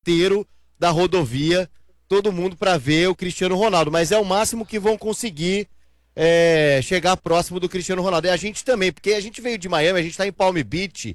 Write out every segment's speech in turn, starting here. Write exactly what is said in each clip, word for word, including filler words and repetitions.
inteiro da rodovia, todo mundo para ver o Cristiano Ronaldo, mas é o máximo que vão conseguir é, chegar próximo do Cristiano Ronaldo. E a gente também, porque a gente veio de Miami, a gente tá em Palm Beach,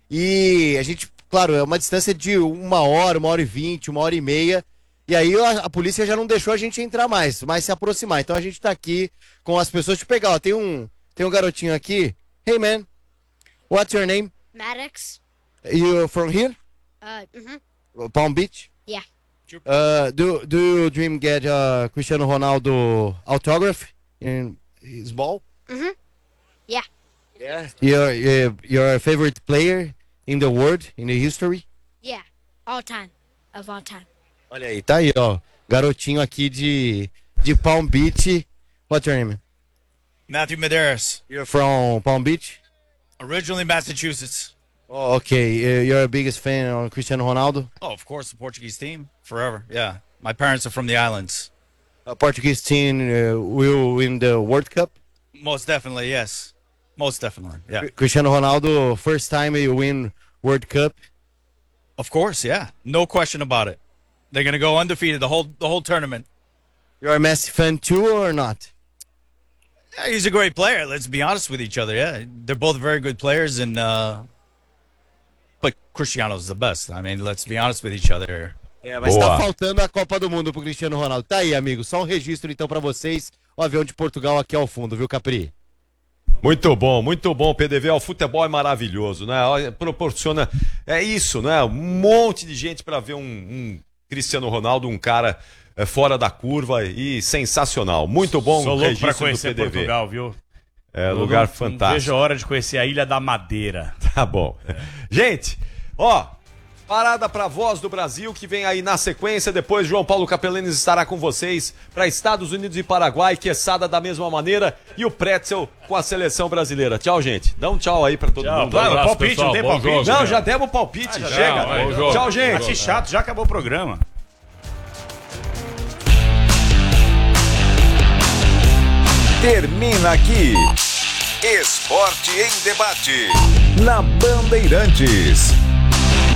e a gente, claro, é uma distância de uma hora, uma hora e vinte, uma hora e meia, e aí a, a polícia já não deixou a gente entrar mais, mais se aproximar. Então a gente tá aqui com as pessoas. Deixa eu pegar, ó, tem um, tem um garotinho aqui. Hey man, what's your name? Maddox. You from here? Uh, mm-hmm. Palm Beach? Yeah. Uh, do do you dream get uh, Cristiano Ronaldo autograph in his ball? Mm-hmm. Yeah. Yeah. Your your your favorite player in the world, in the history? Yeah. All time. Of all time. Olha aí, tá aí, ó. Garotinho aqui de de Palm Beach. What's your name? Matthew Medeiros. You're from Palm Beach? Originally Massachusetts. Oh, okay. Uh, you're a biggest fan of Cristiano Ronaldo? Oh, of course, the Portuguese team. Forever, yeah. My parents are from the islands. A Portuguese team uh, will win the World Cup? Most definitely, yes. Most definitely, yeah. Cristiano Ronaldo, first time you win World Cup? Of course, yeah. No question about it. They're going to go undefeated the whole the whole tournament. You're a Messi fan too or not? Yeah, he's a great player. Let's be honest with each other, yeah. They're both very good players, and uh, but Cristiano's the best. I mean, let's be honest with each other. É, mas Boa. tá faltando a Copa do Mundo pro Cristiano Ronaldo. Tá aí, amigo. Só um registro então pra vocês. O avião de Portugal aqui ao fundo, viu, Capri? Muito bom, muito bom, P D V. O futebol é maravilhoso, né? Olha, proporciona, é isso, né? Um monte de gente para ver um, um Cristiano Ronaldo, um cara é, fora da curva e sensacional. Muito bom. Sou o louco pra registro do conhecer P D V. Portugal, viu? É, Eu lugar não, fantástico. Não vejo a hora de conhecer a Ilha da Madeira. Tá bom. É. Gente, ó, parada pra Voz do Brasil, que vem aí na sequência. Depois, João Paulo Capelanes estará com vocês para Estados Unidos e Paraguai, quesada da mesma maneira, e o Pretzel com a seleção brasileira. Tchau, gente. Dá um tchau aí pra todo Tchau, mundo. claro, Aí. palpite, pessoal, não tem bom palpite. jogo. Não, né? já demos o palpite. Ah, já Chega. deu, bom jogo. Tchau, gente. Achei chato, já acabou o programa. Termina aqui. Esporte em Debate. Na Bandeirantes.